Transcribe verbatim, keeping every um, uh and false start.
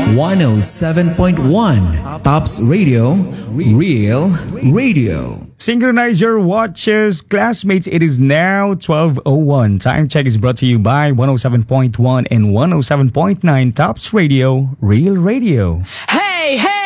one oh seven point one Tops Radio, Real Radio. Synchronize your watches, classmates. It is now twelve oh one. Time check is brought to you by one oh seven point one and one oh seven point nine Tops Radio, Real Radio. Hey, hey!